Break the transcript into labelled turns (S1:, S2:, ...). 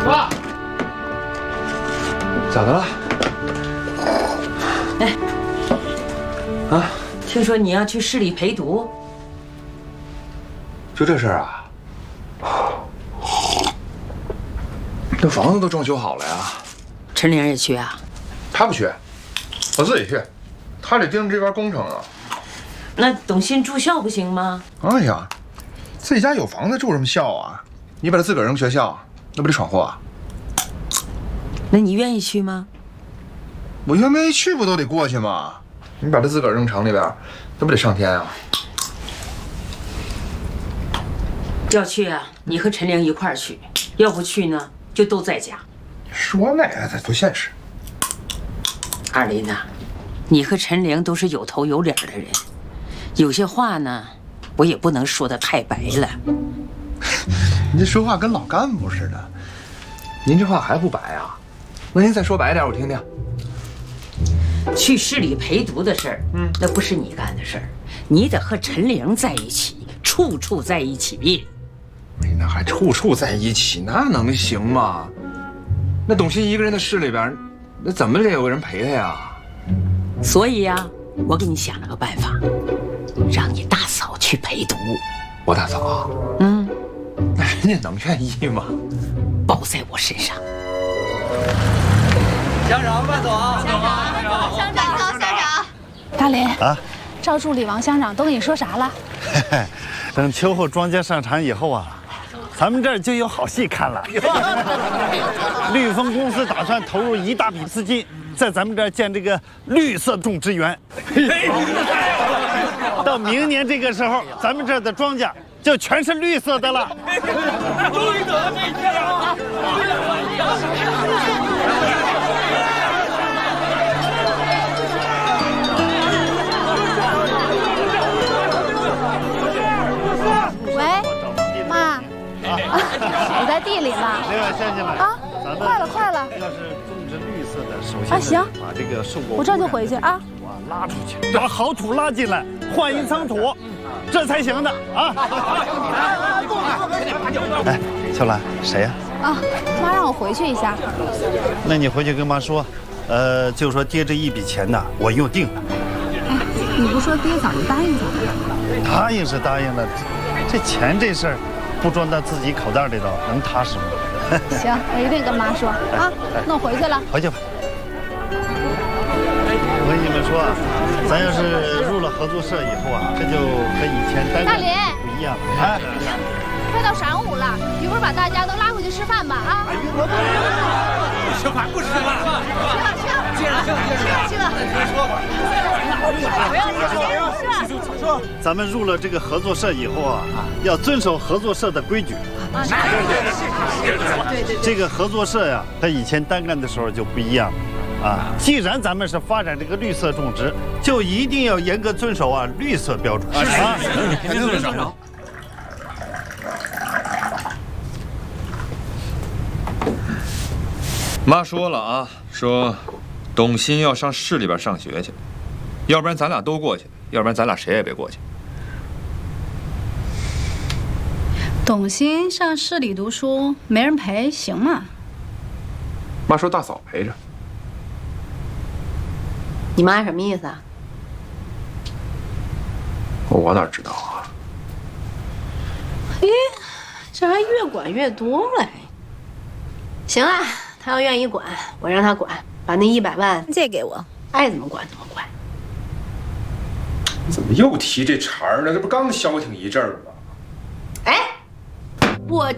S1: 爸，咋的了？
S2: 哎，
S1: 啊，
S2: 听说你要去市里陪读，
S1: 就这事儿啊？那房子都装修好了呀。
S2: 陈玲也去啊？
S1: 他不去，我自己去。他得盯着这边工程啊。
S2: 那董鑫住校不行吗？
S1: 哎呀，自己家有房子住什么校啊？你把他自个儿扔学校，那不得闯祸啊？
S2: 那你愿意去吗？
S1: 我愿不愿意去不都得过去吗？你把他自个儿扔城里边，那不得上天啊？
S2: 要去啊，你和陈玲一块儿去；要不去呢，就都在家。
S1: 说那个不现实。
S2: 二林呐，你和陈玲都是有头有脸的人，有些话呢，我也不能说得太白了。
S1: 你这说话跟老干部似的。您这话还不白啊？那您再说白点，我听听。
S2: 去市里陪读的事儿，那不是你干的事儿，你得和陈玲在一起，处处在一起。
S1: 哎，那还处处在一起，那能行吗？那董鑫一个人在市里边，那怎么得有个人陪他呀？
S2: 所以呀，我给你想了个办法，让你大嫂去陪读。
S1: 我大嫂，那人家能愿意吗？
S2: 包在我身上。
S3: 乡长慢走啊！
S4: 乡长。
S5: 大林
S6: 啊，
S5: 赵助理王乡长都跟你说啥了？
S6: 等秋后庄稼上场以后啊，咱们这儿就有好戏看了。绿丰公司打算投入一大笔资金，在咱们这儿建这个绿色种植园。到明年这个时候，咱们这儿的庄稼就全是绿色的了。
S3: 终于等到这一天了！
S5: 喂，妈，我在地里呢。
S6: 另外，乡亲们
S5: 啊，快了。
S6: 要是种植绿色的，首先
S5: 行，
S6: 把这个受过
S5: 我这就回去啊。
S6: 拉出去，把好土拉进来，换一仓土，这才行的啊！哎，秋兰，谁呀？
S5: 啊，妈让我回去一下。
S6: 那你回去跟妈说，就说爹这一笔钱呢，我用定了。
S5: 哎，你不说爹早就答应咱们了？
S6: 答应是答应了，这钱这事儿，不装到自己口袋里头，能踏实吗？
S5: 行，我一定跟妈说啊。那我回去了。
S6: 回去吧。我跟你们说啊，咱要是入了合作社以后啊，这就和以前单干不一样了。哎，
S5: 快到晌午了，一会儿把大家都拉回去吃饭吧啊！
S3: 吃饭不吃饭？
S5: 去。
S6: 咱们入了这个合作社以后啊，要遵守合作社的规矩。这个合作社呀，和以前单干的时候就不一样了。啊，既然咱们是发展这个绿色种植，就一定要严格遵守啊绿色标准。啊，
S3: 肯定遵守。
S7: 妈说了啊，说董鑫要上市里边上学去，要不然咱俩都过去，要不然咱俩谁也别过去。
S5: 董鑫上市里读书，没人陪，行吗？
S1: 妈说大嫂陪着。
S4: 你妈什么意思啊？
S1: 我哪知道啊？
S4: 哎，这还越管越多了。行啊，他要愿意管，我让他管，把那100万借给我，爱怎么管怎么管。
S1: 怎么又提这茬儿呢？这不刚消停一阵儿吗？
S4: 哎，我。